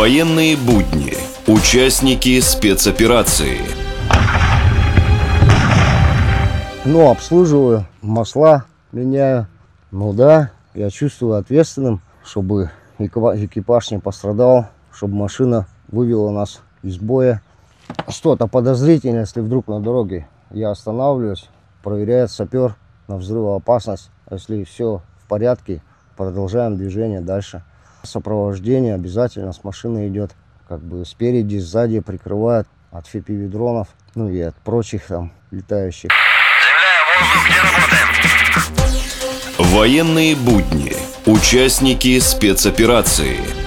Военные будни. Участники спецоперации. Обслуживаю, масла меняю. Я чувствую ответственным, чтобы экипаж не пострадал, чтобы машина вывела нас из боя. Что-то подозрительное, если вдруг на дороге, я останавливаюсь, проверяет сапер на взрывоопасность. Если все в порядке, продолжаем движение дальше. Сопровождение обязательно с машины идет, спереди, сзади прикрывают от FPV-дронов, и от прочих летающих. Земля, воздух, где работаем? Военные будни. Участники спецоперации.